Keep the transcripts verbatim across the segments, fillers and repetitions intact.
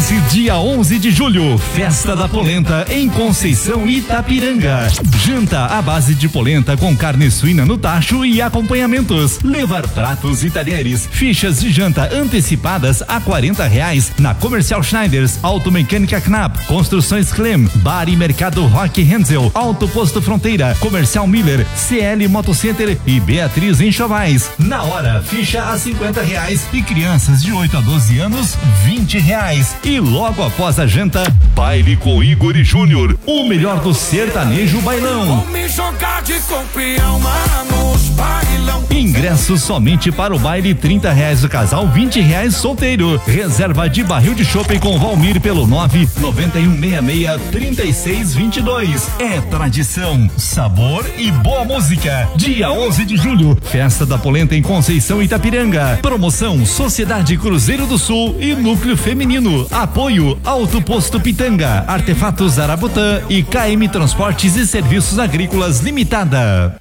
doze, dia onze de julho, Festa da Polenta em Conceição, Itapiranga. Janta à base de polenta com carne suína no tacho e acompanhamentos. Levar pratos e talheres. Fichas de janta antecipadas a quarenta reais na Comercial Schneiders, Automecânica Knapp, Construções Clem, Bar e Mercado Rock Renzel, Auto Posto Fronteira, Comercial Miller, C L Motocenter e Beatriz Enxovais. Na hora, ficha a cinquenta reais e crianças de oito a doze anos, vinte reais. E logo após a janta, baile com Igor e Júnior, o melhor do sertanejo bailão. Vou me jogar de campeão, manos, bailão. Ingressos somente para o baile, trinta reais o casal, vinte reais solteiro. Reserva de barril de chopp com Valmir pelo nove nove um seis seis, três seis dois dois. É tradição, sabor e boa música. Dia onze de julho, Festa da Polenta em Conceição, Itapiranga. Promoção Sociedade Cruzeiro do Sul e Núcleo Feminino. Apoio Auto Posto Pitanga, Artefatos Arabutã e K M Transportes e Serviços Agrícolas Limitada.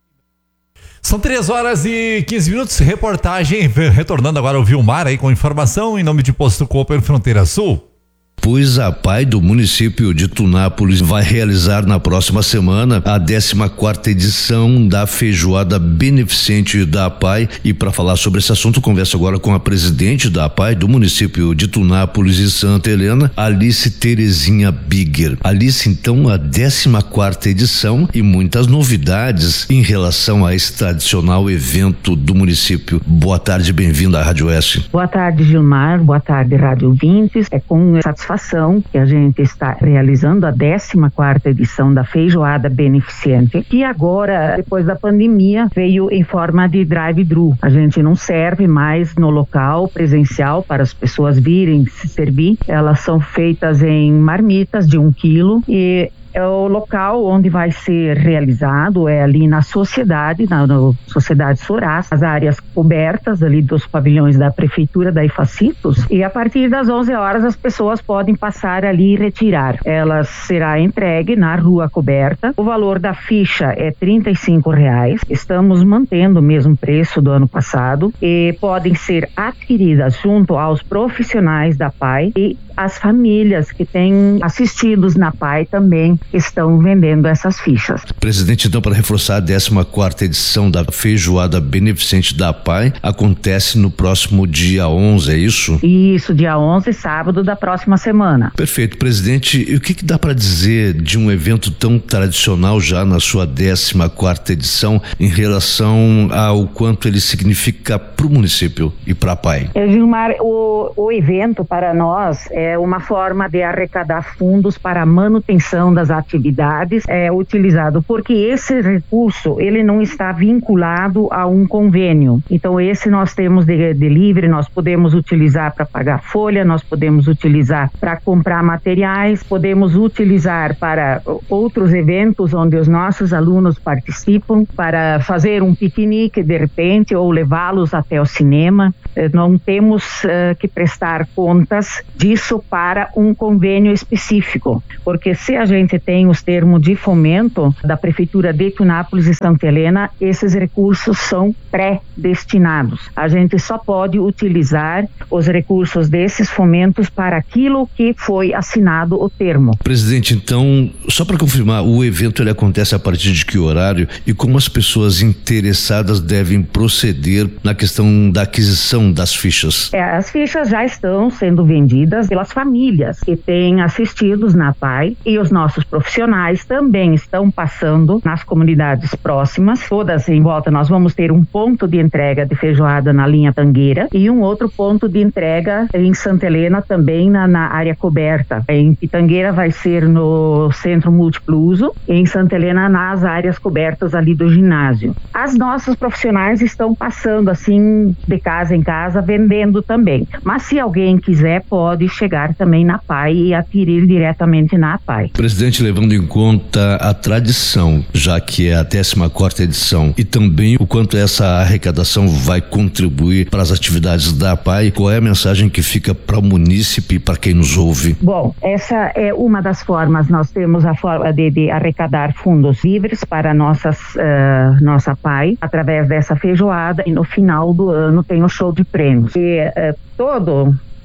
São três horas e quinze minutos, reportagem, retornando agora o Vilmar aí com informação em nome de Posto Cooper Fronteira Sul. Pois a APAI do município de Tunápolis vai realizar na próxima semana a décima quarta edição da feijoada beneficente da APAI, e para falar sobre esse assunto converso agora com a presidente da APAI do município de Tunápolis e Santa Helena, Alice Terezinha Bigger. Alice, então, a décima quarta edição e muitas novidades em relação a esse tradicional evento do município. Boa tarde, bem-vinda à Rádio Oeste. Boa tarde, Gilmar, boa tarde, Rádio Ouvintes. É com satisfação que a gente está realizando a décima quarta edição da feijoada beneficente, que agora, depois da pandemia, veio em forma de drive-thru. A gente não serve mais no local presencial para as pessoas virem se servir. Elas são feitas em marmitas de um quilo e é o local onde vai ser realizado é ali na Sociedade, na, na Sociedade Sorás, as áreas cobertas ali dos pavilhões da Prefeitura da Ifacitos, e a partir das onze horas as pessoas podem passar ali e retirar. Ela será entregue na rua coberta. O valor da ficha é trinta e cinco reais. Estamos mantendo o mesmo preço do ano passado e podem ser adquiridas junto aos profissionais da APAI, e as famílias que têm assistidos na APAI também estão vendendo essas fichas. Presidente, então, para reforçar, a décima quarta edição da feijoada beneficente da APAI acontece no próximo dia onze, é isso? Isso, dia onze, sábado da próxima semana. Perfeito, presidente. E o que, que dá para dizer de um evento tão tradicional já na sua décima quarta edição em relação ao quanto ele significa para o município e para a APAI? É, Gilmar, o, o evento para nós é uma forma de arrecadar fundos para a manutenção das atividades é utilizado, porque esse recurso ele não está vinculado a um convênio. Então esse nós temos de, de livre, nós podemos utilizar para pagar folha, nós podemos utilizar para comprar materiais, podemos utilizar para outros eventos onde os nossos alunos participam, para fazer um piquenique de repente ou levá-los até o cinema. Não temos uh, que prestar contas disso para um convênio específico, porque se a gente tem os termos de fomento da Prefeitura de Tunápolis e Santa Helena, esses recursos são pré-destinados. A gente só pode utilizar os recursos desses fomentos para aquilo que foi assinado o termo. Presidente, então, só para confirmar, o evento ele acontece a partir de que horário e como as pessoas interessadas devem proceder na questão da aquisição das fichas? É, as fichas já estão sendo vendidas pelas famílias que têm assistidos na APAI, e os nossos profissionais também estão passando nas comunidades próximas, todas em volta. Nós vamos ter um ponto de entrega de feijoada na linha Tangueira e um outro ponto de entrega em Santa Helena também na, na área coberta. Em Pitangueira vai ser no Centro Múltiplo Uso e em Santa Helena nas áreas cobertas ali do ginásio. As nossas profissionais estão passando assim de casa em casa vendendo também, mas se alguém quiser pode chegar também na APAI e adquirir diretamente na APAI. Presidente, levando em conta a tradição, já que é a décima quarta edição, e também o quanto essa arrecadação vai contribuir para as atividades da APAI, qual é a mensagem que fica para o munícipe e para quem nos ouve? Bom, essa é uma das formas. Nós temos a forma de, de arrecadar fundos livres para nossas, uh, nossa APAI através dessa feijoada, e no final do ano tem o show de prêmios. E uh, todo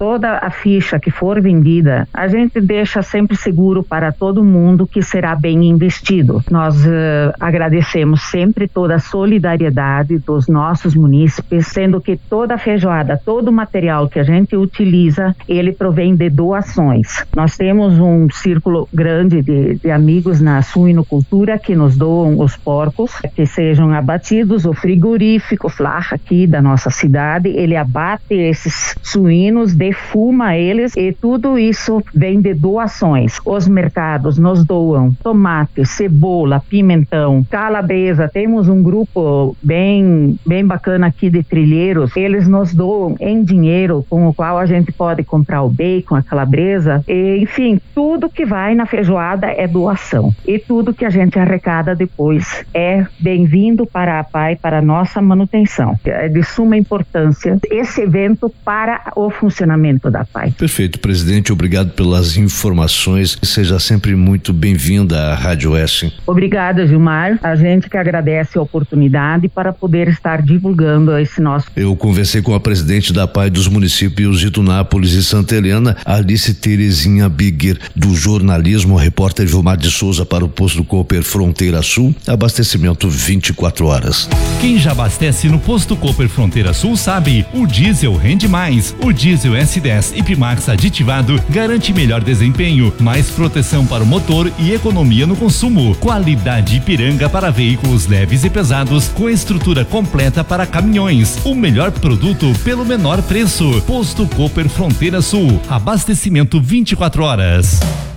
toda a ficha que for vendida, a gente deixa sempre seguro para todo mundo que será bem investido. Nós uh, agradecemos sempre toda a solidariedade dos nossos munícipes, sendo que toda a feijoada, todo o material que a gente utiliza, ele provém de doações. Nós temos um círculo grande de, de amigos na suinocultura que nos doam os porcos que sejam abatidos. O frigorífico Flach aqui da nossa cidade, ele abate esses suínos, defuma eles e tudo isso vem de doações. Os mercados nos doam tomate, cebola, pimentão, calabresa. Temos um grupo bem, bem bacana aqui de trilheiros. Eles nos doam em dinheiro com o qual a gente pode comprar o bacon, a calabresa. E, enfim, tudo que vai na feijoada é doação. E tudo que a gente arrecada depois é bem-vindo para a P A I, para a nossa manutenção. É de suma importância esse evento para o funcionamento da P A I. Perfeito, presidente. Obrigado pelas informações. Seja sempre muito bem-vinda à Rádio Oeste. Obrigada, Gilmar. A gente que agradece a oportunidade para poder estar divulgando esse nosso... Eu conversei com a presidente da P A I dos municípios de Tunápolis e Santa Helena, Alice Terezinha Bigger, do jornalismo, repórter Gilmar de Souza para o Posto Cooper Fronteira Sul, abastecimento vinte e quatro horas. Quem já abastece no Posto Cooper Fronteira Sul sabe, o diesel rende mais. O diesel S dez Ipimax aditivado garante melhor desempenho, mais proteção para o motor e economia no consumo. Qualidade Ipiranga para veículos leves e pesados, com estrutura completa para caminhões. O melhor produto pelo menor preço. Posto Cooper Fronteira Sul, abastecimento vinte e quatro horas.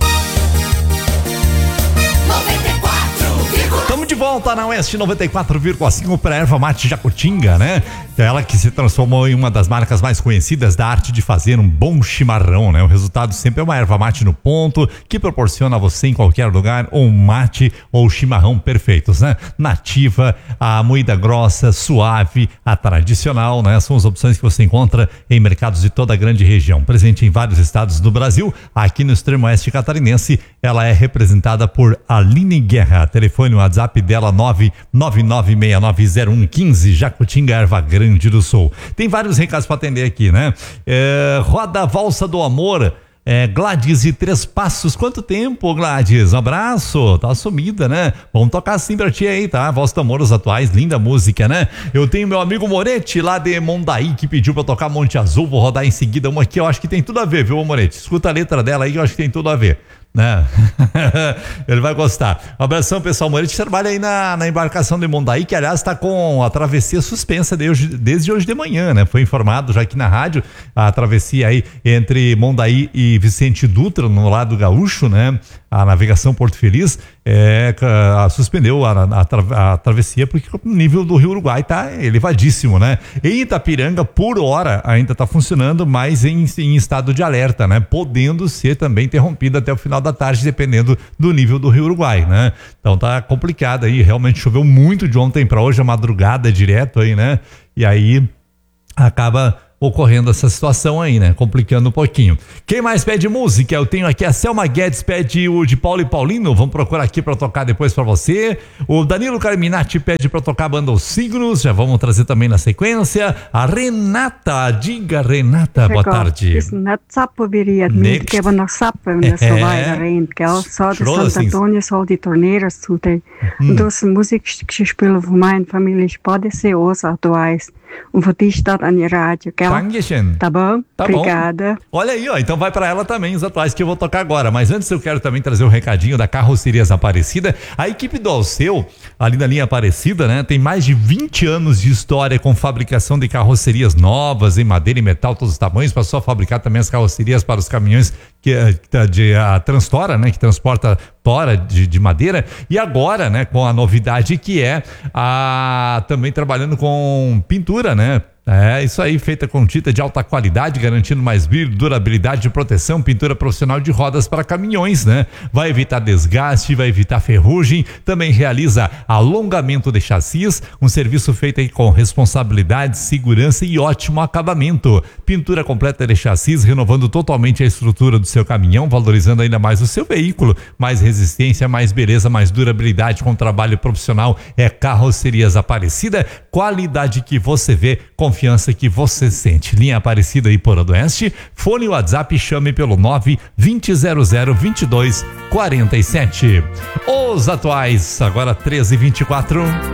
Estamos de volta na Oeste noventa e quatro vírgula cinco para erva mate Jacutinga, né? Ela que se transformou em uma das marcas mais conhecidas da arte de fazer um bom chimarrão, né? O resultado sempre é uma erva mate no ponto, que proporciona a você em qualquer lugar um mate ou chimarrão perfeitos, né? Nativa, a moída grossa, suave, a tradicional, né? São as opções que você encontra em mercados de toda a grande região. Presente em vários estados do Brasil, aqui no extremo oeste catarinense, ela é representada por Aline Guerra. Telefone WhatsApp dela nove nove nove seis nove zero um um cinco, Jacutinga, Erva Grande do Sul. Tem vários recados para atender aqui, né? É, roda a Valsa do Amor, é, Gladys e Três Passos. Quanto tempo, Gladys? Um abraço, tá sumida, né? Vamos tocar assim pra ti aí, tá? Valsa do Amor, os atuais, linda música, né? Eu tenho meu amigo Moretti lá de Mondaí que pediu pra tocar Monte Azul, vou rodar em seguida uma aqui, eu acho que tem tudo a ver, viu, Moretti? Escuta a letra dela aí que eu acho que tem tudo a ver, né? Ele vai gostar. Um abração, pessoal. Moretti trabalha aí na, na embarcação de Mondaí, que aliás está com a travessia suspensa de hoje, desde hoje de manhã, né? Foi informado já aqui na rádio a travessia aí entre Mondaí e Vicente Dutra, no lado gaúcho, né? A navegação Porto Feliz é, a, suspendeu a, a, a travessia porque o nível do Rio Uruguai está elevadíssimo, né? Em Itapiranga, por hora, ainda está funcionando, mas em, em estado de alerta, né? Podendo ser também interrompida até o final da tarde, dependendo do nível do Rio Uruguai, né? Então tá complicado aí, realmente choveu muito de ontem para hoje, a madrugada direto aí, né? E aí acaba ocorrendo essa situação aí, né? Complicando um pouquinho. Quem mais pede música? Eu tenho aqui a Selma Guedes, pede o de Paulo e Paulino, vamos procurar aqui pra tocar depois pra você. O Danilo Carminati pede pra tocar a banda Os Signos, já vamos trazer também na sequência. A Renata, diga Renata, boa tarde. Next. Que var nog sappen, det så var det rent, gell? Så de Santo Antônio, så de torneiras, tudo. Então, essa música que eu spelen voor mijn familie, pode ser os atuais. Um für die Stadt an die rádio, gell? Dankeschön. Tá bom? Tá Obrigada. Bom. Olha aí, ó, então vai pra ela também os atuais que eu vou tocar agora. Mas antes eu quero também trazer um recadinho da Carrocerias Aparecida. A equipe do Alceu, ali na linha Aparecida, né, tem mais de vinte anos de história com fabricação de carrocerias novas em madeira e metal, todos os tamanhos. Passou a fabricar também as carrocerias para os caminhões que de a Transtora, né, que transporta tora de, de madeira. E agora, né, com a novidade que é a também trabalhando com pintura, né? É, isso aí, feita com tinta de alta qualidade, garantindo mais brilho, durabilidade e proteção, pintura profissional de rodas para caminhões, né? Vai evitar desgaste, vai evitar ferrugem, também realiza alongamento de chassis, um serviço feito aí com responsabilidade, segurança e ótimo acabamento. Pintura completa de chassis, renovando totalmente a estrutura do seu caminhão, valorizando ainda mais o seu veículo, mais resistência, mais beleza, mais durabilidade com trabalho profissional. É Carrocerias Aparecida, qualidade que você vê com confiança que você sente. Linha Aparecida e Porodoeste, fone WhatsApp, chame pelo nove vinte zero zero vinte e dois quarenta e sete. Os atuais, agora treze e vinte e quatro.